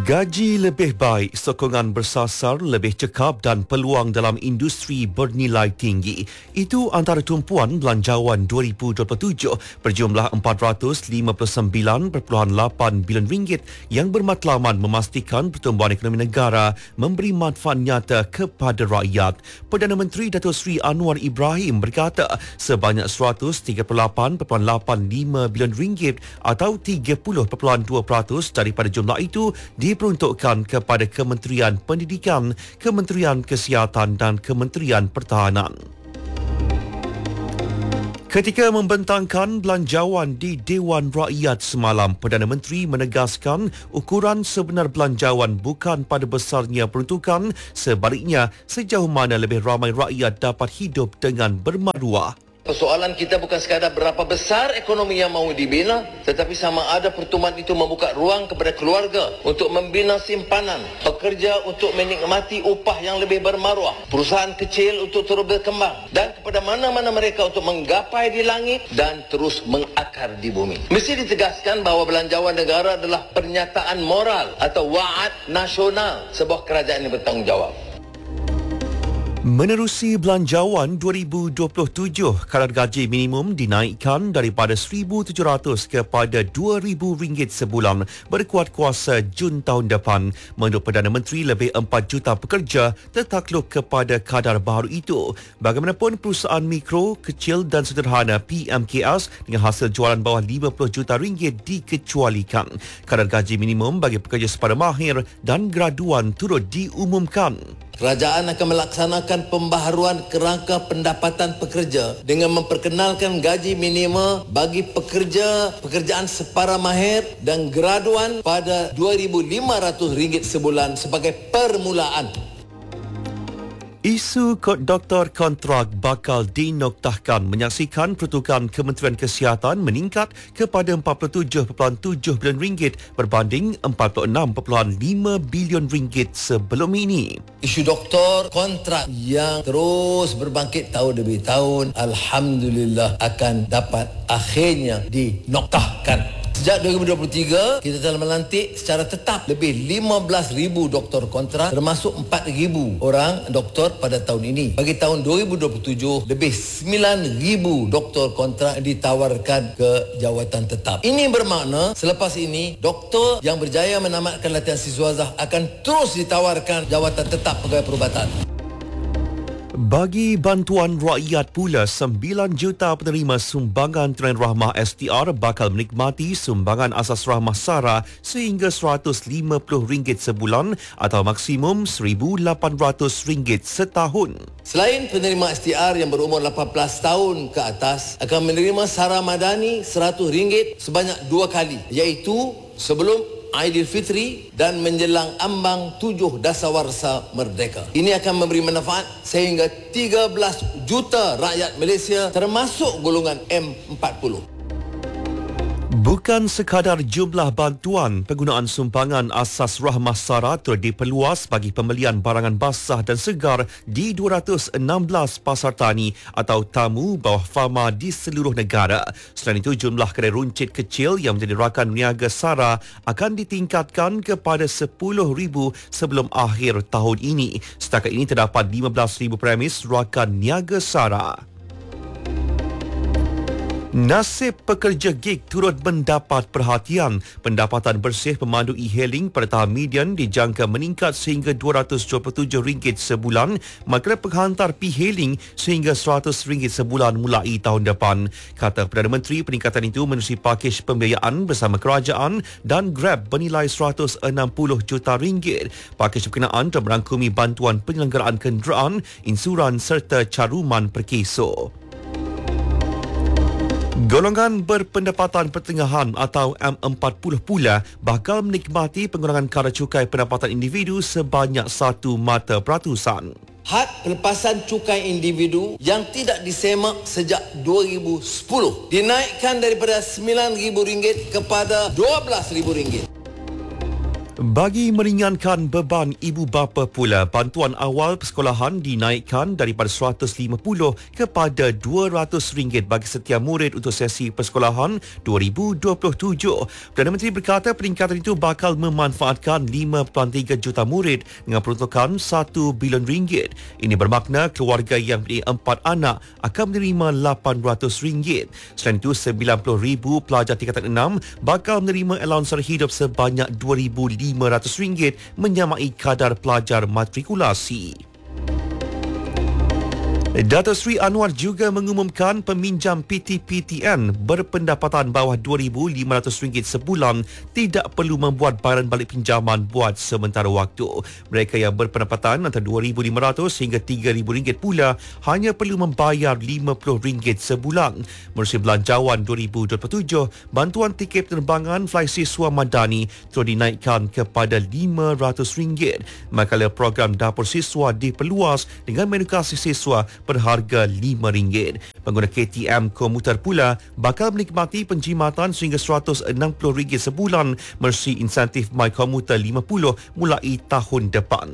Gaji lebih baik, sokongan bersasar lebih cekap dan peluang dalam industri bernilai tinggi. Itu antara tumpuan belanjawan 2027 berjumlah 459.8 bilion ringgit yang bermatlaman memastikan pertumbuhan ekonomi negara memberi manfaat nyata kepada rakyat. Perdana Menteri Datuk Seri Anwar Ibrahim berkata sebanyak 138.85 bilion ringgit atau 30.2% daripada jumlah itu diperuntukkan kepada Kementerian Pendidikan, Kementerian Kesihatan dan Kementerian Pertahanan. Ketika membentangkan belanjawan di Dewan Rakyat semalam, Perdana Menteri menegaskan ukuran sebenar belanjawan bukan pada besarnya peruntukan, sebaliknya sejauh mana lebih ramai rakyat dapat hidup dengan bermaruah. Persoalan kita bukan sekadar berapa besar ekonomi yang mahu dibina, tetapi sama ada pertumbuhan itu membuka ruang kepada keluarga untuk membina simpanan, pekerja untuk menikmati upah yang lebih bermaruah, perusahaan kecil untuk terus berkembang, dan kepada mana-mana mereka untuk menggapai di langit dan terus mengakar di bumi. Mesti ditegaskan bahawa belanjawan negara adalah pernyataan moral atau wa'ad nasional sebuah kerajaan yang bertanggungjawab. Menerusi belanjawan 2027, kadar gaji minimum dinaikkan daripada RM1,700 kepada RM2,000 sebulan berkuat kuasa Jun tahun depan. Menurut Perdana Menteri, lebih 4 juta pekerja tertakluk kepada kadar baru itu. Bagaimanapun, perusahaan mikro, kecil dan sederhana PMKS dengan hasil jualan bawah RM50 juta dikecualikan. Kadar gaji minimum bagi pekerja sepada mahir dan graduan turut diumumkan. Kerajaan akan melaksanakan pembaharuan kerangka pendapatan pekerja dengan memperkenalkan gaji minima bagi pekerjaan separa mahir dan graduan pada RM2,500 sebulan sebagai permulaan. Isu doktor kontrak bakal dinoktahkan menyaksikan peruntukan Kementerian Kesihatan meningkat kepada RM47.7 bilion berbanding RM46.5 bilion sebelum ini. Isu doktor kontrak yang terus berbangkit tahun demi tahun, alhamdulillah akan dapat akhirnya dinoktahkan. Sejak 2023, kita telah melantik secara tetap lebih 15,000 doktor kontrak termasuk 4,000 orang doktor pada tahun ini. Bagi tahun 2027, lebih 9,000 doktor kontrak ditawarkan ke jawatan tetap. Ini bermakna selepas ini, doktor yang berjaya menamatkan latihan siswazah akan terus ditawarkan jawatan tetap pegawai perubatan. Bagi bantuan rakyat pula, 9 juta penerima sumbangan Tunai Rahmah STR bakal menikmati sumbangan asas rahmah SARA sehingga RM150 sebulan atau maksimum RM1,800 setahun. Selain penerima STR yang berumur 18 tahun ke atas akan menerima SARA Madani RM100 sebanyak 2 kali, iaitu sebelum Aidilfitri dan menjelang ambang 7 Dasawarsa Merdeka. Ini akan memberi manfaat sehingga 13 juta rakyat Malaysia termasuk golongan M40. Bukan sekadar jumlah bantuan, penggunaan sumbangan asas rahmah SARA turut diperluas bagi pembelian barangan basah dan segar di 216 pasar tani atau tamu bawah fama di seluruh negara. Selain itu, jumlah kedai runcit kecil yang menjadi rakan niaga SARA akan ditingkatkan kepada 10,000 sebelum akhir tahun ini. Setakat ini terdapat 15,000 premis rakan niaga SARA. Nasib pekerja gig turut mendapat perhatian. Pendapatan bersih pemandu e-hailing pada tahap median dijangka meningkat sehingga RM227 sebulan, manakala penghantar e-hailing sehingga RM100 sebulan mulai tahun depan. Kata Perdana Menteri, peningkatan itu menerusi pakej pembiayaan bersama kerajaan dan Grab bernilai RM160 juta. Pakej berkenaan telah merangkumi bantuan penyelenggaraan kenderaan, insuran serta caruman perkeso. Golongan berpendapatan pertengahan atau M40 pula bakal menikmati pengurangan kadar cukai pendapatan individu sebanyak 1 mata peratusan. Had pelepasan cukai individu yang tidak disemak sejak 2010 dinaikkan daripada RM9,000 kepada RM12,000. Bagi meringankan beban ibu bapa pula, bantuan awal persekolahan dinaikkan daripada RM150 kepada RM200 bagi setiap murid untuk sesi persekolahan 2027. Perdana Menteri berkata peningkatan itu bakal memanfaatkan 5.3 juta murid dengan peruntukan RM1 bilion. Ini bermakna keluarga yang mempunyai 4 anak akan menerima RM800. Selain itu, 90,000 pelajar tingkatan 6 bakal menerima allowance hidup sebanyak RM2,500 menyamai kadar pelajar matrikulasi. Datuk Seri Anwar juga mengumumkan peminjam PTPTN berpendapatan bawah RM2,500 sebulan tidak perlu membuat bayaran balik pinjaman buat sementara waktu. Mereka yang berpendapatan antara RM2,500 hingga RM3,000 pula hanya perlu membayar RM50 sebulan. Menerusi belanjawan 2027, bantuan tiket penerbangan fly siswa madani terus dinaikkan kepada RM500. Manakala program dapur siswa diperluas dengan mengedukasi siswa berharga RM5. Pengguna KTM komuter pula bakal menikmati penjimatan sehingga RM160 sebulan melalui insentif My Komuter 50 mulai tahun depan.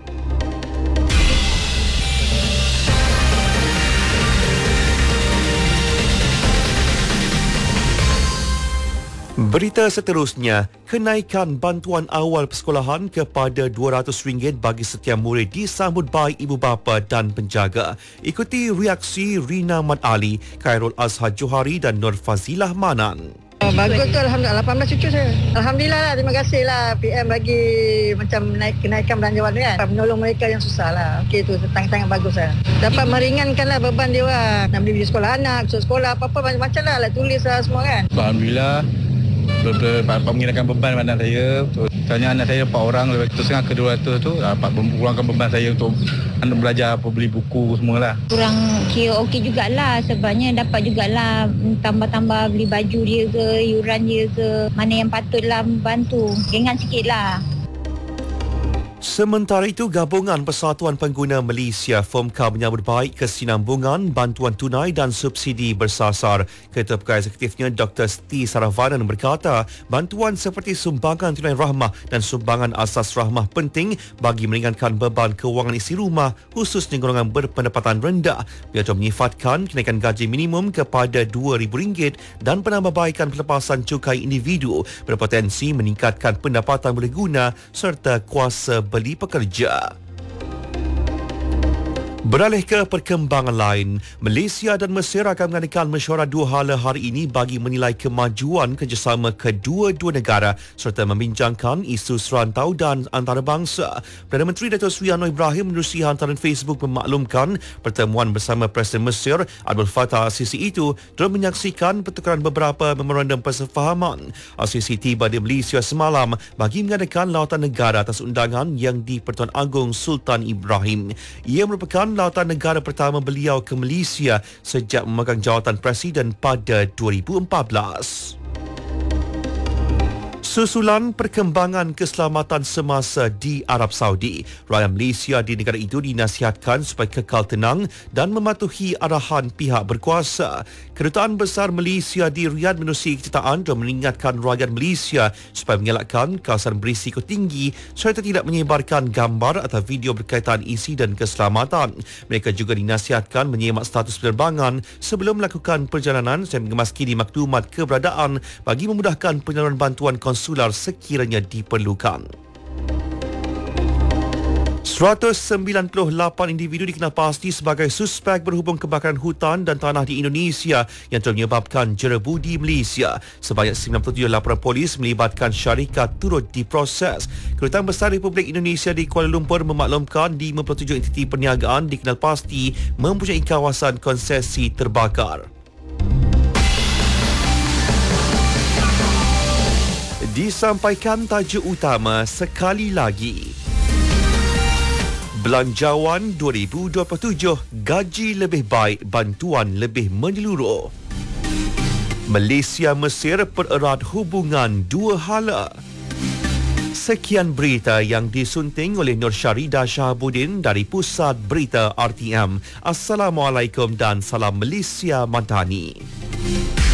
Berita seterusnya, kenaikan bantuan awal persekolahan kepada RM200 bagi setiap murid disambut baik ibu bapa dan penjaga. Ikuti reaksi Rina Mat Ali, Khairul Azhar Johari dan Nur Fazilah Manan. Bagus tu, Alhamdulillah. 18 cucu saya. Alhamdulillah lah, terima kasih lah PM bagi macam kenaikan belanjawan tu kan. Menolong mereka yang susah lah. Okey tu, sangat-sangat bagus lah. Dapat meringankan lah beban dia orang. Nak beli sekolah anak, sekolah apa-apa macam-macam lah. Nak tulis lah semua kan. Alhamdulillah. Betul-betul menghilangkan beban badan saya. Tanya anak saya 4 orang, lepas tu setengah ke 200 tu dapat mengurangkan beban saya untuk anak belajar, beli buku semualah. Kurang kira okey jugalah, sebabnya dapat jugalah tambah-tambah beli baju dia ke, yuran dia ke, mana yang patutlah membantu. Ringan sikitlah. Sementara itu, Gabungan Persatuan Pengguna Malaysia FOMCA menyambut baik kesinambungan bantuan tunai dan subsidi bersasar. Ketua Pegawai Eksekutifnya Dr. Siti Saravanan berkata, bantuan seperti sumbangan tunai rahmah dan sumbangan asas rahmah penting bagi meringankan beban kewangan isi rumah, khususnya golongan berpendapatan rendah. Beliau menyifatkan kenaikan gaji minimum kepada RM2,000 dan penambahbaikan pelepasan cukai individu berpotensi meningkatkan pendapatan berguna serta kuasa beli pekerja. Beralih ke perkembangan lain, Malaysia dan Mesir akan mengadakan mesyuarat 2 hala hari ini bagi menilai kemajuan kerjasama kedua-dua negara serta membincangkan isu serantau dan antarabangsa. Perdana Menteri Datuk Seri Anwar Ibrahim menerusi hantaran Facebook memaklumkan pertemuan bersama Presiden Mesir Abdul Fattah al-Sisi itu turut menyaksikan pertukaran beberapa memorandum persefahaman. Al-Sisi tiba di Malaysia semalam bagi mengadakan lawatan negara atas undangan yang di-Pertuan Agong Sultan Ibrahim. Ia merupakan lawatan negara pertama beliau ke Malaysia sejak memegang jawatan Presiden pada 2014. Susulan perkembangan keselamatan semasa di Arab Saudi, rakyat Malaysia di negara itu dinasihatkan supaya kekal tenang dan mematuhi arahan pihak berkuasa. Kedutaan Besar Malaysia di Riyadh menerusi kenyataan dan mengingatkan rakyat Malaysia supaya mengelakkan kawasan berisiko tinggi serta tidak menyebarkan gambar atau video berkaitan insiden keselamatan. Mereka juga dinasihatkan menyemak status penerbangan sebelum melakukan perjalanan dan mengemaskini maklumat keberadaan bagi memudahkan penyaluran bantuan konsular sekiranya diperlukan. 198 individu dikenal pasti sebagai suspek berhubung kebakaran hutan dan tanah di Indonesia yang telah menyebabkan jerebu di Malaysia. Sebanyak 97 laporan polis melibatkan syarikat turut diproses. Kedutaan Besar Republik Indonesia di Kuala Lumpur memaklumkan 57 entiti perniagaan dikenal pasti mempunyai kawasan konsesi terbakar. Disampaikan tajuk utama sekali lagi. Belanjawan 2027, gaji lebih baik, bantuan lebih menyeluruh. Malaysia Mesir pererat hubungan 2 hala. Sekian berita yang disunting oleh Nur Syarida Shahabuddin dari Pusat Berita RTM. Assalamualaikum dan salam Malaysia Madani.